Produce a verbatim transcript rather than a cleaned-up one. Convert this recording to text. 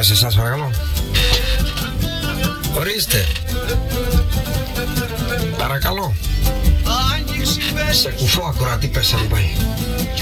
σε εσάς παρακαλώ. Ορίστε. Παρακαλώ. Σε κουφό ακροατή πέσα μου πάει.